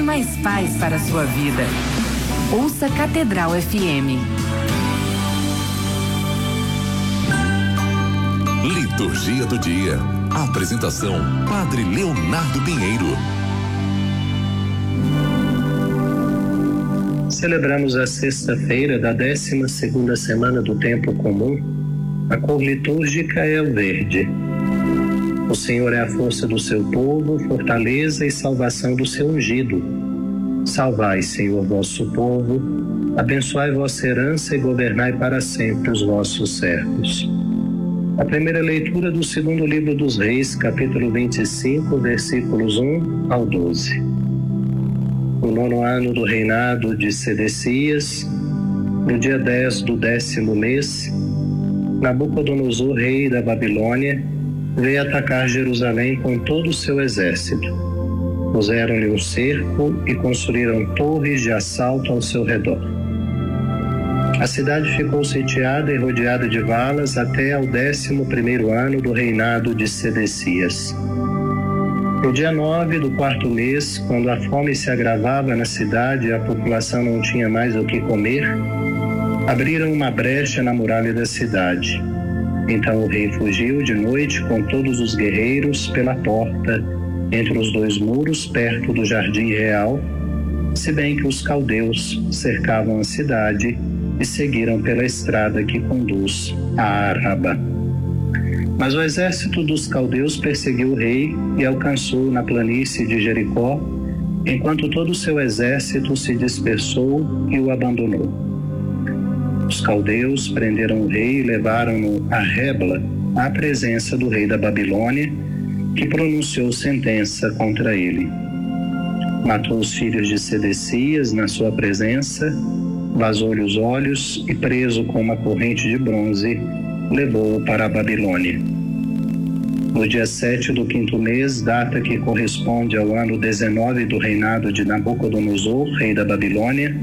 e mais paz para a sua vida. Ouça Catedral FM. Liturgia do dia. Apresentação: Padre Leonardo Pinheiro. Celebramos a sexta-feira da 12ª semana do Tempo Comum. A cor litúrgica é o verde. O Senhor é a força do seu povo, fortaleza e salvação do seu ungido. Salvai, Senhor, vosso povo, abençoai vossa herança e governai para sempre os vossos servos. A primeira leitura do segundo livro dos Reis, capítulo 25, versículos 1 ao 12. No 9º ano do reinado de Sedecias, no dia 10 do 10º mês, Nabucodonosor, rei da Babilônia, veio atacar Jerusalém com todo o seu exército. Puseram-lhe um cerco e construíram torres de assalto ao seu redor. A cidade ficou sitiada e rodeada de valas até ao 11º ano do reinado de Sedecias. No dia 9 do 4º mês, quando a fome se agravava na cidade e a população não tinha mais o que comer, abriram uma brecha na muralha da cidade. Então o rei fugiu de noite com todos os guerreiros pela porta, entre os dois muros, perto do jardim real, se bem que os caldeus cercavam a cidade e seguiram pela estrada que conduz a Araba. Mas o exército dos caldeus perseguiu o rei e alcançou na planície de Jericó, enquanto todo o seu exército se dispersou e o abandonou. Os caldeus prenderam o rei e levaram-no a Ribla, à presença do rei da Babilônia, que pronunciou sentença contra ele. Matou os filhos de Sedecias na sua presença, vazou-lhe os olhos e, preso com uma corrente de bronze, levou-o para a Babilônia. No dia 7 do 5º mês, data que corresponde ao ano 19 do reinado de Nabucodonosor, rei da Babilônia,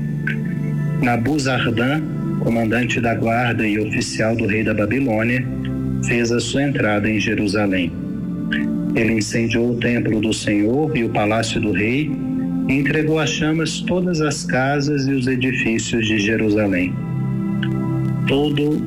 Nabuzardan, comandante da guarda e oficial do rei da Babilônia, fez a sua entrada em Jerusalém. Ele incendiou o templo do Senhor e o palácio do rei e entregou às chamas todas as casas e os edifícios de Jerusalém. Todo